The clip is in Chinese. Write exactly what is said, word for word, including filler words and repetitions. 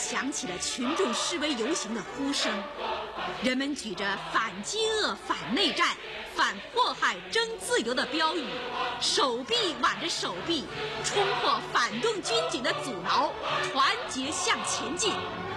响起了群众示威游行的呼声，人们举着反饥饿、反内战、反迫害、争自由的标语，手臂挽着手臂，冲破反动军警的阻挠，团结向前进。